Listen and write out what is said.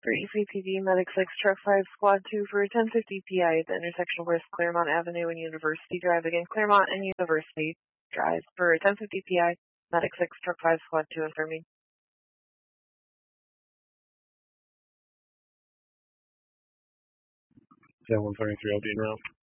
for ECPD, Medic 6, Truck 5, Squad 2 for 1050 PI at the intersection of West Claremont Avenue and University Drive. Again, Claremont and University Drive for 1050 PI, Medic 6, Truck 5, Squad 2 affirming. Yeah, 133, I'll be in route.